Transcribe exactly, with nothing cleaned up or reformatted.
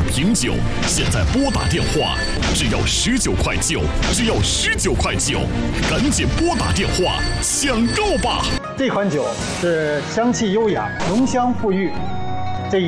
瓶酒，现在拨打电话，只要十九块九，只要十九块九，赶紧拨打电话抢购吧！ 这款酒是香气优雅、浓香馥郁，